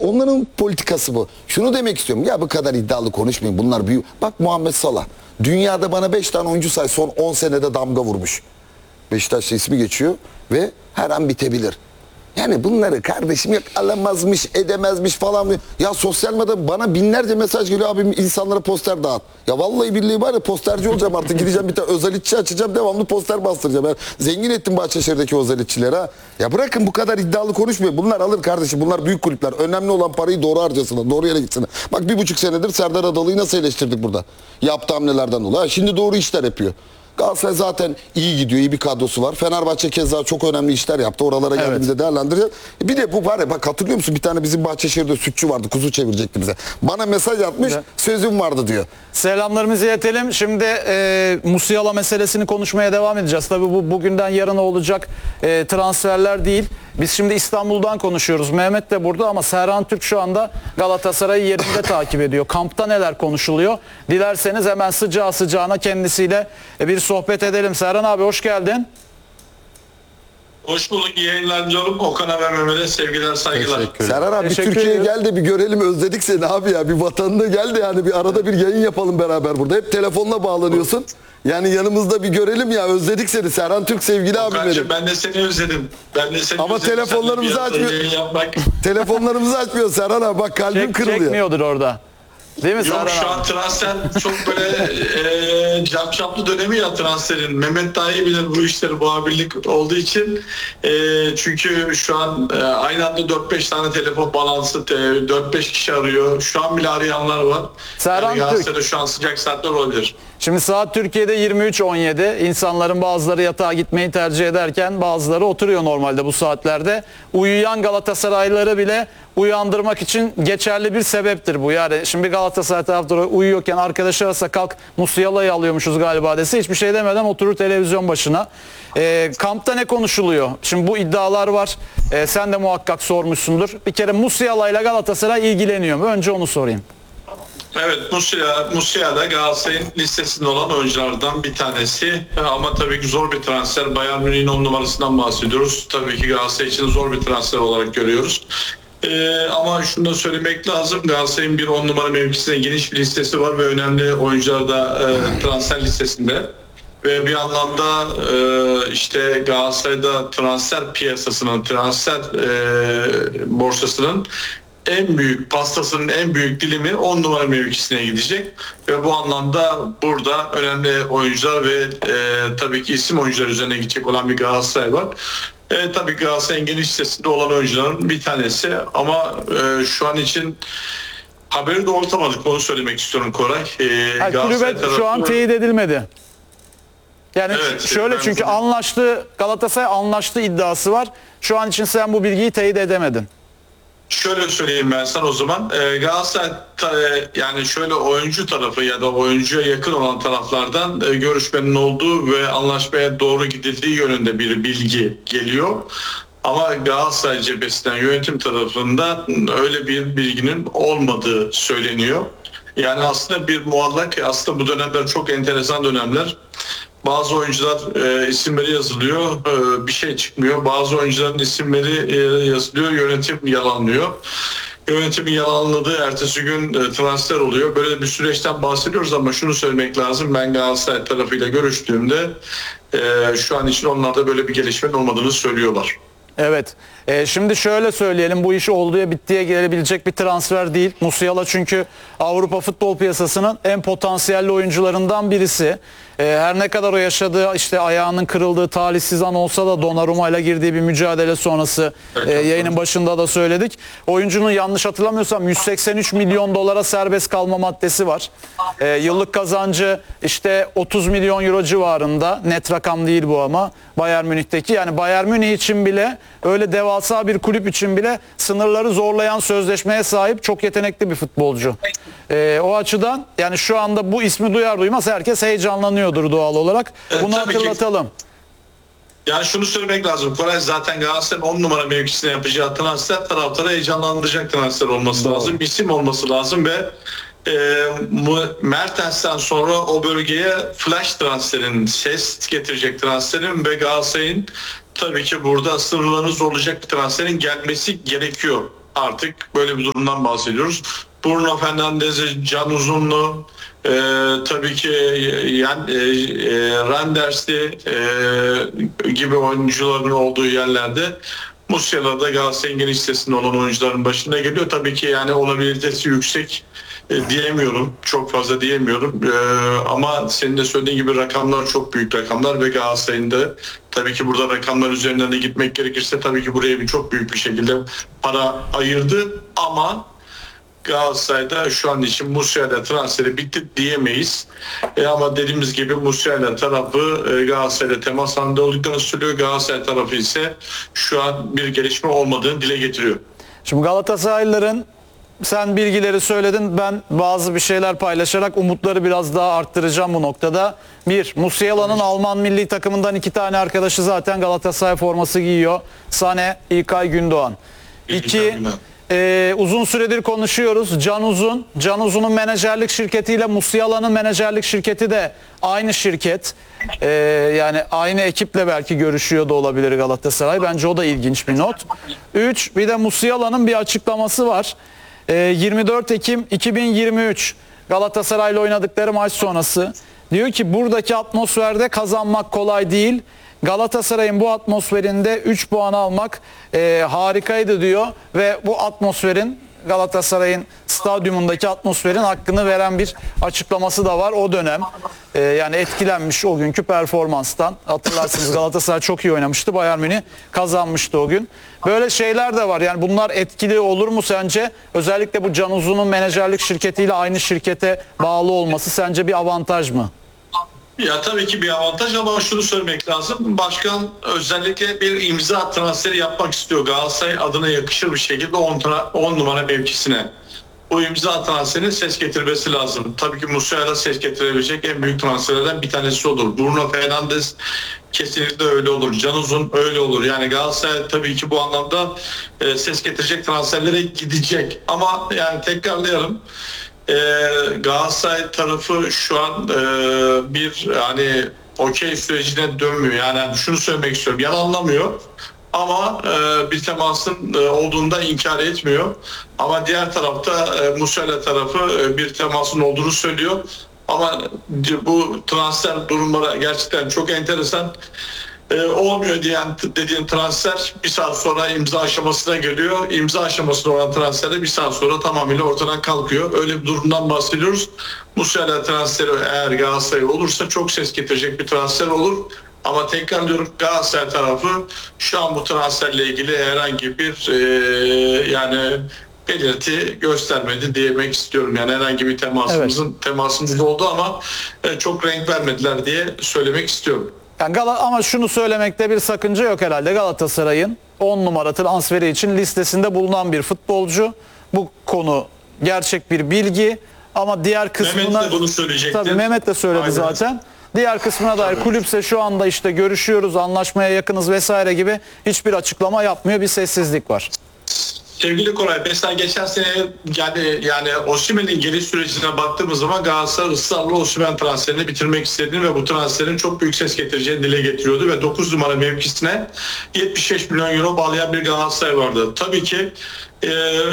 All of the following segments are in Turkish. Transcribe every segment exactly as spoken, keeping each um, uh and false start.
Onların politikası bu. Şunu demek istiyorum. Ya bu kadar iddialı konuşmayın. Bunlar büyük. Bak Muhammed Salah. Dünyada bana beş tane oyuncu say, son on senede damga vurmuş. Beşiktaş'ta ismi geçiyor ve her an bitebilir. Yani bunları kardeşim yok alamazmış, edemezmiş falan. Ya sosyal medyada bana binlerce mesaj geliyor, abim insanlara poster dağıt. Ya vallahi billahi var ya, posterci olacağım artık. Gideceğim bir tane özellikçi açacağım, devamlı poster bastıracağım. Ben zengin ettim Bahçeşehir'deki özellikçileri ha. Ya bırakın bu kadar iddialı konuşmayın. Bunlar alır kardeşim, bunlar büyük kulüpler. Önemli olan parayı doğru harcasınlar, doğru yere gitsinler. Bak bir buçuk senedir Serdar Adalı'yı nasıl eleştirdik burada. Yaptığı hamlelerden dolayı. Şimdi doğru işler yapıyor. Galatasaray zaten iyi gidiyor, iyi bir kadrosu var. Fenerbahçe keza çok önemli işler yaptı. Oralara Evet. geldiğimizde değerlendireceğiz. Bir de bu var ya, bak hatırlıyor musun? Bir tane bizim Bahçeşehir'de sütçü vardı, kuzu çevirecekti bize. Bana mesaj atmış, Evet. sözüm vardı diyor. Selamlarımızı iletelim. Şimdi e, Musiala meselesini konuşmaya devam edeceğiz. Tabii bu bugünden yarına olacak e, transferler değil. Biz şimdi İstanbul'dan konuşuyoruz. Mehmet de burada ama Serhan Türk şu anda Galatasaray'ı yerinde takip ediyor. Kampta neler konuşuluyor? Dilerseniz hemen sıcağı sıcağına kendisiyle e, bir sohbet edelim. Serhan abi hoş geldin. Hoş bulduk, iyi yayınlar diyorum. Okan'a ve Mehmet'e sevgiler, saygılar. Serhan abi bir Teşekkür Türkiye'ye ediyoruz. gel de bir görelim, özledik seni abi ya. Bir vatanına gel de yani bir arada bir yayın yapalım beraber burada. Hep telefonla bağlanıyorsun. Yani yanımızda bir görelim ya, özledik seni. Serhan Türk sevgili abim benim. Okan'cığım ben de seni özledim. Ben de seni Ama özledim. telefonlarımızı Seninle bir açmıyor. arada yayın yapmak. Telefonlarımızı açmıyor Serhan abi, bak kalbim Çek, kırılıyor. çekmiyordur orada. Değil mi Yok Serhan şu abi? an transfer çok böyle e, capcaplı dönemi ya transferin. Mehmet daha iyi bilir bu işleri, bu muhabirlik olduğu için. E, çünkü şu an e, aynı anda dört beş tane telefon bağlantısı, dört beş kişi arıyor. Şu an bile arayanlar var. Serhan yani Türk. Galatasaray'da şu an sıcak saatler olabilir. Şimdi saat Türkiye'de yirmi üç on yedi. İnsanların bazıları yatağa gitmeyi tercih ederken bazıları oturuyor normalde bu saatlerde. Uyuyan Galatasaraylıları bile uyandırmak için geçerli bir sebeptir bu. Yani şimdi bir Galatasaray taraftarı uyuyorken arkadaşı arasa kalk Musiala'yı alıyormuşuz galiba dese hiçbir şey demeden oturur televizyon başına. E, kampta ne konuşuluyor? Şimdi bu iddialar var. E, sen de muhakkak sormuşsundur. Bir kere Musiala ile Galatasaray ilgileniyor mu? Önce onu sorayım. Evet, Musiala, Musiala da Galatasaray'ın listesinde olan oyunculardan bir tanesi. Ama tabii ki zor bir transfer. Bayern Münih'in on numarasından bahsediyoruz. Tabii ki Galatasaray için zor bir transfer olarak görüyoruz. Ee, ama şunu da söylemek lazım. Galatasaray'ın bir on numara mevkisine geniş bir listesi var ve önemli oyuncular da e, transfer listesinde. Ve bir anlamda e, işte Galatasaray'da transfer piyasasının, transfer e, borsasının en büyük pastasının en büyük dilimi on numara mevkisine gidecek ve bu anlamda burada önemli oyuncular ve e, tabii ki isim oyuncular üzerine gidecek olan bir Galatasaray var. E, tabii Galatasaray'ın geniş listesinde olan oyuncuların bir tanesi ama e, şu an için haberi doğrultamadık, onu söylemek istiyorum Koray. E, Yani Galatasaray kulübe şu an tarafı- teyit edilmedi. Yani Evet, şöyle ben çünkü bunu- anlaştı, Galatasaray anlaştı iddiası var. Şu an için sen bu bilgiyi teyit edemedin. Şöyle söyleyeyim ben sana o zaman. Ee, Galatasaray ta- e, yani şöyle oyuncu tarafı ya da oyuncuya yakın olan taraflardan e, görüşmenin olduğu ve anlaşmaya doğru gidildiği yönünde bir bilgi geliyor. Ama Galatasaray cephesinden yönetim tarafında öyle bir bilginin olmadığı söyleniyor. Yani aslında bir muallak, aslında bu dönemler çok enteresan dönemler. Bazı oyuncular e, isimleri yazılıyor, e, bir şey çıkmıyor. Bazı oyuncuların isimleri e, yazılıyor, yönetim yalanlıyor. Yönetimin yalanladığı ertesi gün e, transfer oluyor. Böyle bir süreçten bahsediyoruz ama şunu söylemek lazım. Ben Galatasaray tarafıyla görüştüğümde e, şu an için onlarda böyle bir gelişmenin olmadığını söylüyorlar. Evet. Ee, şimdi şöyle söyleyelim, bu iş olduğuya bittiye gelebilecek bir transfer değil. Musiala çünkü Avrupa futbol piyasasının en potansiyelli oyuncularından birisi. Ee, her ne kadar o yaşadığı işte ayağının kırıldığı talihsiz an olsa da Donnarumma ile girdiği bir mücadele sonrası Evet, e, yayının başında da söyledik. Oyuncunun yanlış hatırlamıyorsam yüz seksen üç milyon dolara serbest kalma maddesi var. Ee, yıllık kazancı işte otuz milyon euro civarında, net rakam değil bu ama Bayern Münih'teki, yani Bayern Münih için bile öyle devasa bir kulüp için bile sınırları zorlayan sözleşmeye sahip çok yetenekli bir futbolcu. Ee, o açıdan yani şu anda bu ismi duyar duymaz herkes heyecanlanıyordur doğal olarak. Evet, Bunu tabii ki. hatırlatalım. Yani şunu söylemek lazım. Koray zaten Galatasaray'ın on numara mevkisine yapacağı transfer taraftarı heyecanlandıracak transfer olması Doğru. lazım. İsim olması lazım ve e, Mertens'ten sonra o bölgeye flash transferin, ses getirecek transferin ve Galatasaray'ın tabii ki burada sınırlarını zorlayacak bir transferin gelmesi gerekiyor. Artık böyle bir durumdan bahsediyoruz. Bruno Fernandes'i, Can Uzunlu, e, tabii ki yani, e, e, Randers'i e, gibi oyuncuların olduğu yerlerde Musiala da Galatasaray'ın geniş listesinde olan oyuncuların başında geliyor. Tabii ki yani olabilitesi yüksek e, diyemiyorum. Çok fazla diyemiyorum. E, ama senin de söylediğin gibi rakamlar çok büyük rakamlar ve Galatasaray'ın da tabii ki burada rakamlar üzerinden de gitmek gerekirse tabii ki buraya bir çok büyük bir şekilde para ayırdı ama Galatasaray'da şu an için Musiala transferi bitti diyemeyiz. E ama dediğimiz gibi Musiala tarafı e, Galatasaray'da temas halinde olduklarını söylüyor. Galatasaray tarafı ise şu an bir gelişme olmadığını dile getiriyor. Şimdi Galatasaraylıların, sen bilgileri söyledin, ben bazı bir şeyler paylaşarak umutları biraz daha arttıracağım bu noktada. Bir, Musiala'nın Alman milli takımından iki tane arkadaşı zaten Galatasaray forması giyiyor. Sané, İlkay Gündoğan. İki, e, uzun süredir konuşuyoruz. Can Uzun, Can Uzun'un menajerlik şirketiyle Musiala'nın menajerlik şirketi de aynı şirket. E, yani aynı ekiple belki görüşüyor da olabilir Galatasaray. Bence o da ilginç bir not. Üç, bir de Musiala'nın bir açıklaması var. yirmi dört Ekim iki bin yirmi üç Galatasaray'la oynadıkları maç sonrası diyor ki buradaki atmosferde kazanmak kolay değil. Galatasaray'ın bu atmosferinde üç puan almak e, harikaydı diyor ve bu atmosferin, Galatasaray'ın stadyumundaki atmosferin hakkını veren bir açıklaması da var o dönem. Ee, yani etkilenmiş o günkü performanstan. Hatırlarsınız Galatasaray çok iyi oynamıştı. Bayern Münih kazanmıştı o gün. Böyle şeyler de var. Yani bunlar etkili olur mu sence? Özellikle bu Can Uzun'un menajerlik şirketiyle aynı şirkete bağlı olması sence bir avantaj mı? Ya tabii ki bir avantaj ama şunu söylemek lazım. Başkan özellikle bir imza transferi yapmak istiyor. Galatasaray adına yakışır bir şekilde on numara mevkisine. Bu imza transferinin ses getirmesi lazım. Tabii ki Musiala ses getirebilecek en büyük transferlerden bir tanesi olur. Bruno Fernandes kesinlikle öyle olur. Can Uzun öyle olur. Yani Galatasaray tabii ki bu anlamda e, ses getirecek transferlere gidecek. Ama yani tekrarlayalım. Ee, Galatasaray tarafı şu an e, bir hani okey sürecine dönmüyor. Yani şunu söylemek istiyorum. Yalanlamıyor ama e, bir temasın e, olduğunda inkar etmiyor. Ama diğer tarafta e, Musiala tarafı e, bir temasın olduğunu söylüyor. Ama bu transfer durumları gerçekten çok enteresan. Ee, olmuyor diyen dediğin transfer bir saat sonra imza aşamasına geliyor. İmza aşamasında olan transfer de bir saat sonra tamamıyla ortadan kalkıyor. Öyle bir durumdan bahsediyoruz. Musiala transferi eğer Galatasaray olursa çok ses getirecek bir transfer olur. Ama tekrar diyorum Galatasaray tarafı şu an bu transferle ilgili herhangi bir e, yani belirti göstermedi diyemek istiyorum. Yani herhangi bir temasımızın evet. temasımız oldu ama e, çok renk vermediler diye söylemek istiyorum. Yani Gal- ama şunu söylemekte bir sakınca yok herhalde. Galatasaray'ın on numara transferi için listesinde bulunan bir futbolcu. Bu konu gerçek bir bilgi ama diğer kısmına... Mehmet de bunu söyleyecektir. Tabii Mehmet de söyledi Aynen. zaten. Diğer kısmına dair kulüpse şu anda işte görüşüyoruz, anlaşmaya yakınız vesaire gibi hiçbir açıklama yapmıyor. Bir sessizlik var. Sevgili Koray, mesela geçen sene yani yani Osimhen'in geliş sürecine baktığımız zaman Galatasaray ısrarla Osimhen transferini bitirmek istediğini ve bu transferin çok büyük ses getireceğini dile getiriyordu ve dokuz numara mevkisine yetmiş beş milyon euro bağlayan bir Galatasaray vardı. Tabii ki e,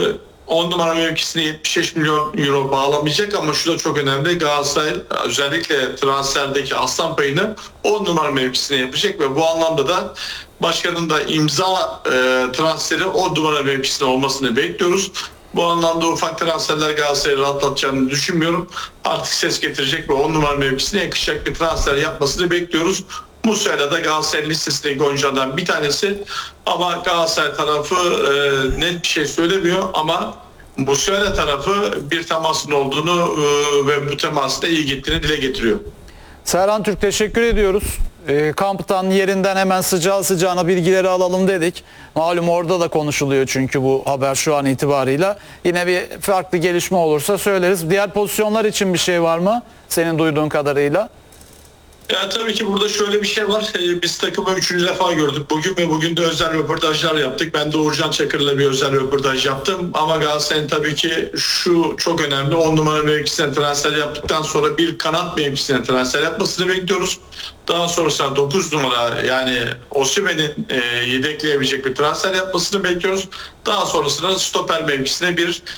on numara mevkisine yetmiş beş milyon euro bağlamayacak ama şu da çok önemli. Galatasaray özellikle transferdeki aslan payını on numara mevkisine yapacak ve bu anlamda da başkanın da imza e, transferi on numara mevkisine olmasını bekliyoruz. Bu anlamda ufak transferler Galatasaray'ı rahatlatacağını düşünmüyorum. Artık ses getirecek ve on numara mevkisine yakışacak bir transfer yapmasını bekliyoruz. Musiala da Galatasaray listesindeki oyunculardan bir tanesi. Ama Galatasaray tarafı e, net bir şey söylemiyor ama Musiala tarafı bir temasın olduğunu e, ve bu temasın da iyi gittiğini dile getiriyor. Serhan Türk teşekkür ediyoruz. E, kamptan yerinden hemen sıcağı sıcağına bilgileri alalım dedik. Malum orada da konuşuluyor çünkü bu haber şu an itibarıyla. Yine bir farklı gelişme olursa söyleriz. Diğer pozisyonlar için bir şey var mı? Senin duyduğun kadarıyla. Ya tabii ki burada şöyle bir şey var. Ee, Biz takımı üçüncü defa gördük. Bugün ve bugün de özel röportajlar yaptık. Ben de Uğurcan Çakır'la bir özel röportaj yaptım. Ama Galatasaray'ın tabii ki şu çok önemli. on numara mevkisine transfer yaptıktan sonra bir kanat mevkisine transfer yapmasını bekliyoruz. Daha sonrasında dokuz numara yani Osimhen'in e, yedekleyebilecek bir transfer yapmasını bekliyoruz. Daha sonrasında stoper mevkisine bir